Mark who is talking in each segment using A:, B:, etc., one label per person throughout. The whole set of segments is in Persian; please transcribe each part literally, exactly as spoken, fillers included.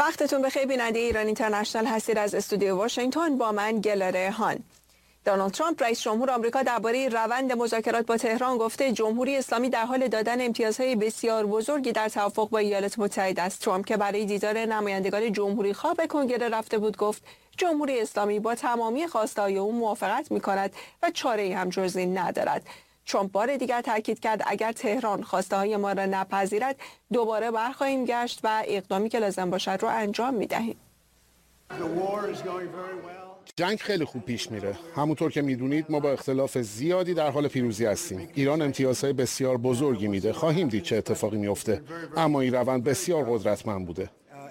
A: وقتتون بخیر. بیننده ایران اینترنشنال هستید. از استودیو واشنگتن با من گلاره هان. دونالد ترامپ رئیس جمهور آمریکا درباره روند مذاکرات با تهران گفته جمهوری اسلامی در حال دادن امتیازهای بسیار بزرگی در توافق با ایالات متحده است. ترامپ که برای دیدار نمایندگان جمهوری خواه به کنگره رفته بود گفت جمهوری اسلامی با تمامی خواسته‌های او موافقت می‌کند و چاره‌ای هم جز این ندارد. ترامپ بار دیگر تاکید کرد اگر تهران خواسته‌های ما را نپذیرد دوباره برخواهیم گشت و اقدامی که لازم باشد را انجام می‌دهیم.
B: جنگ خیلی خوب پیش میره. همونطور که میدونید ما با اختلاف زیادی در حال پیروزی هستیم. ایران امتیازهای بسیار بزرگی میده. خواهیم دید چه اتفاقی میفته. اما این روند بسیار قدرتمند بوده.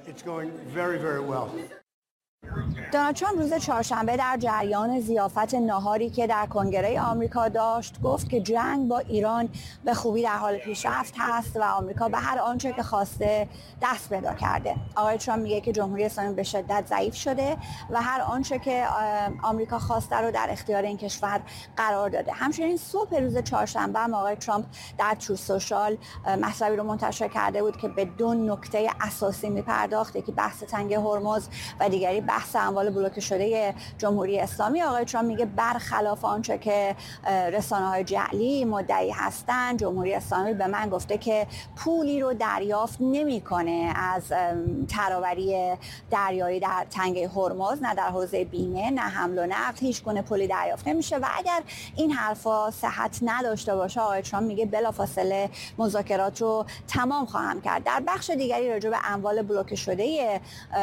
C: دونالد ترامپ روز چهارشنبه در جریان ضیافت ناهاری که در کنگره آمریکا داشت گفت که جنگ با ایران به خوبی در حال پیشرفت هست و آمریکا به هر آنچه که خواسته دست پیدا کرده. آقای ترامپ میگه که جمهوری اسلامی به شدت ضعیف شده و هر آنچه که آمریکا خواسته رو در اختیار این کشور قرار داده. همچنین صبح روز چهارشنبه هم آقای ترامپ در ترو سوشال مطلبی رو منتشر کرده بود که به دو نکته اساسی میپرداخت، یکی بحث تنگه هرمز و دیگری بحث اموال بلوکه شده جمهوری اسلامی. آقای ترامپ میگه برخلاف آنچه که رسانه‌های جعلی مدعی هستند، جمهوری اسلامی به من گفته که پولی رو دریافت نمیکنه از تراوری دریایی در تنگه هرمز، نه در حوزه بیمه، نه حمل و نقل، هیچ گونه پولی دریافت نمیشه و اگر این حرفا صحت نداشته باشه آقای ترامپ میگه بلافاصله مذاکرات رو تمام خواهم کرد. در بخش دیگری راجع به اموال بلوکه شده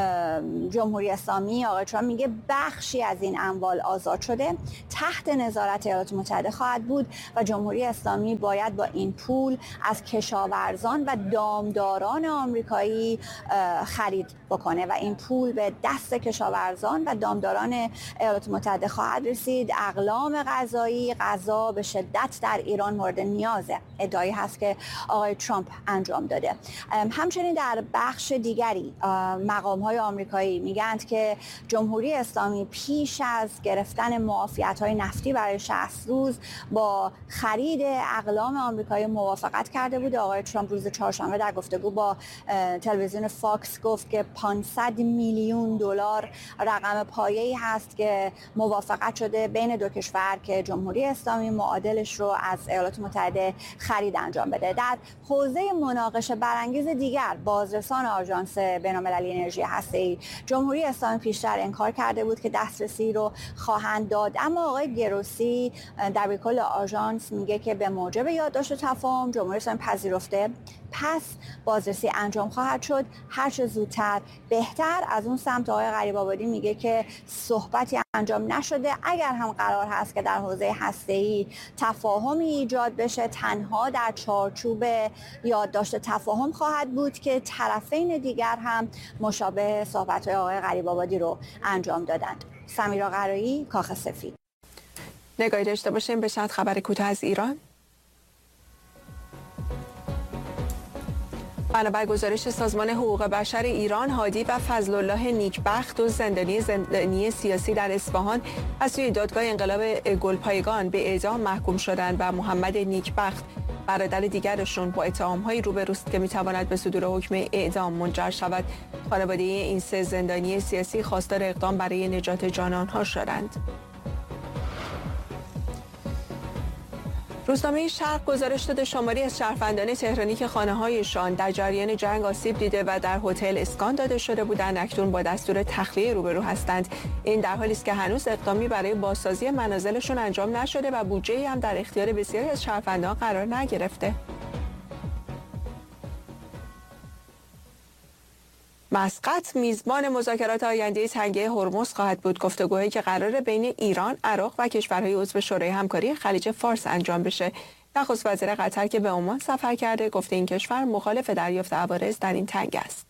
C: جمهوری اسلامی آقای ترامپ میگه بخشی از این اموال آزاد شده، تحت نظارت ایالات متحده خواهد بود و جمهوری اسلامی باید با این پول از کشاورزان و دامداران آمریکایی خرید بکنه و این پول به دست کشاورزان و دامداران ایالات متحده خواهد رسید. اقلام غذایی، غذا به شدت در ایران مورد نیازه. ادعایی هست که آقای ترامپ انجام داده. همچنین در بخش دیگری مقام‌های آمریکایی میگند که جمهوری اسلامی پیش از گرفتن معافیت‌های نفتی برای شصت روز با خرید اقلام آمریکایی موافقت کرده بود. آقای ترامپ روز چهارشنبه در گفتگو با تلویزیون فاکس گفت که پانصد میلیون دلار رقم پایه‌ای هست که موافقت شده بین دو کشور که جمهوری اسلامی معادلش رو از ایالات متحده خرید انجام بده. در حوزه مناقشه برانگیز دیگر بازرسان آژانس بین‌المللی انرژی هسته‌ای جمهوری اسلامی پیشتر انکار کرده بود که دسترسی رو خواهند داد، اما آقای گروسی دبیرکل آژانس میگه که به موجب یادداشت تفاهم جمهوری اسلامی پذیرفته، پس بازرسی انجام خواهد شد هر چه زودتر بهتر. از اون سمت آقای غریب‌آبادی میگه که صحبتی انجام نشده، اگر هم قرار هست که در حوزه هسته‌ای تفاهمی ایجاد بشه تنها در چارچوب یادداشت تفاهم خواهد بود که طرفین دیگر هم مشابه صحبت‌های آقای غریب‌آبادی رو انجام دادند. سمیرا قرایی، کاخ سفید.
A: نگاهی داشته باشیم به چند خبر کوتاه از ایران. بنابر گزارش سازمان حقوق بشر ایران، هادی و فضل الله نیکبخت دو زندانی زندانی سیاسی در اصفهان از سوی دادگاه انقلاب گلپایگان به اعدام محکوم شدند و محمد نیکبخت برادر دیگرشون با اتهام‌هایی روبروست که می‌تواند به صدور حکم اعدام منجر شود. خانواده این سه زندانی سیاسی خواستار اقدام برای نجات جان آنها شدند. روزنامه شرق گزارش داده شماری از شهروندان تهرانی که خانه‌هایشان در جریان جنگ آسیب دیده و در هتل اسکان داده شده بودند اکنون با دستور تخلیه روبرو هستند. این در حالی است که هنوز اقدامی برای بازسازی منازلشون انجام نشده و بودجه‌ای هم در اختیار بسیاری از شهروندان قرار نگرفته. مسقط میزبان مذاکرات آینده تنگه هرمز خواهد بود. گفتگوهایی که قراره بین ایران، عراق و کشورهای عضو شورای همکاری خلیج فارس انجام بشه. نخست وزیر قطر که به عمان سفر کرده گفته این کشور مخالف دریافت عوارض در این تنگ است.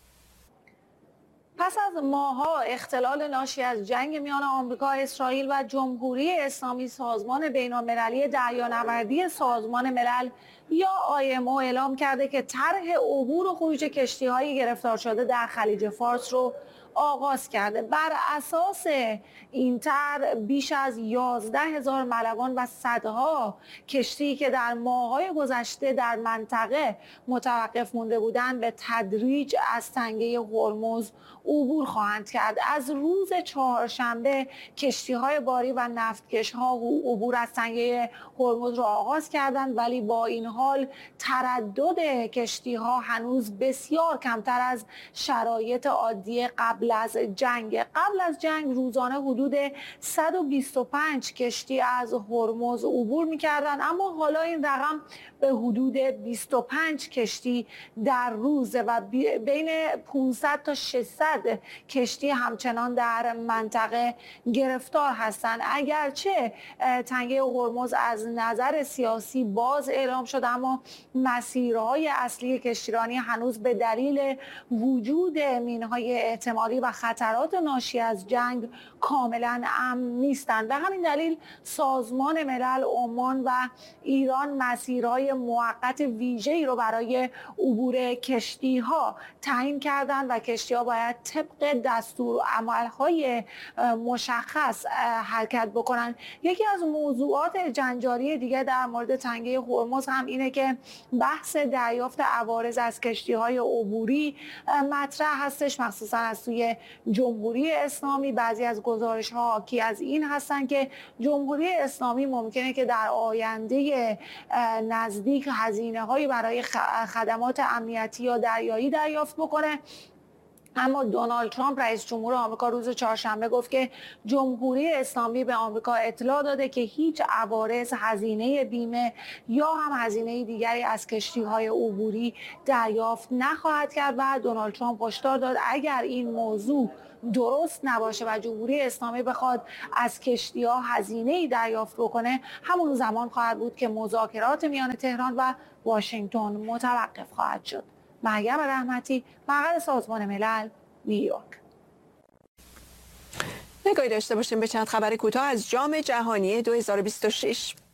D: پس از ماه‌ها اختلال ناشی از جنگ میان آمریکا، اسرائیل و جمهوری اسلامی، سازمان بین‌المللی دریانوردی سازمان ملل یا آی ام او اعلام کرده که طرح عبور و خروج کشتی‌های گرفتار شده در خلیج فارس رو آغاز کرده. بر اساس این طرح بیش از یازده هزار ملوان و صدها کشتی که در ماه‌های گذشته در منطقه متوقف مونده بودند به تدریج از تنگه هرمز عبور خواهند کرد. از روز چهارشنبه کشتی‌های باری و نفتکش‌ها عبور از تنگه هرمز را آغاز کردند، ولی با این حال تردد کشتی‌ها هنوز بسیار کمتر از شرایط عادی قبل از جنگ. قبل از جنگ روزانه حدود صد و بیست و پنج کشتی از هرمز عبور می‌کردند، اما حالا این رقم به حدود بیست و پنج کشتی در روز و بین پانصد تا ششصد کشتی همچنان در منطقه گرفتار هستند. اگرچه تنگه هرمز از نظر سیاسی باز اعلام شد، اما مسیرهای اصلی کشتیرانی هنوز به دلیل وجود مینهای احتمالی و خطرات ناشی از جنگ کاملا امن نیستند. به همین دلیل سازمان ملل، عمان و ایران مسیرهای موقت ویژه‌ای رو برای عبور کشتی‌ها تعیین کردند و کشتی‌ها باید طبق دستور عمل‌های مشخص حرکت بکنند. یکی از موضوعات جنجالی دیگه در مورد تنگه هرمز هم اینه که بحث دریافت عوارض از کشتی‌های عبوری مطرح هستش، مخصوصا از سوی جمهوری اسلامی. بعضی از گزارش‌ها حاکی از این هستن که جمهوری اسلامی ممکنه که در آینده نزدیک هزینه‌هایی برای خدمات امنیتی یا دریایی دریافت بکنه. اما دونالد ترامپ رئیس جمهور آمریکا روز چهارشنبه گفت که جمهوری اسلامی به آمریکا اطلاع داده که هیچ عوارض، هزینه بیمه یا هم هزینه دیگری از کشتی‌های عبوری دریافت نخواهد کرد و دونالد ترامپ هشدار داد اگر این موضوع درست نباشه و جمهوری اسلامی بخواد از کشتی‌ها هزینه‌ای دریافت بکنه، همون زمان خواهد بود که مذاکرات میان تهران و واشنگتن متوقف خواهد شد. مریم رحمتی، مقر سازمان ملل، نیویورک.
A: نگاهی داشته باشیم به چند خبر کوتاه از جام جهانی دو هزار و بیست و شش.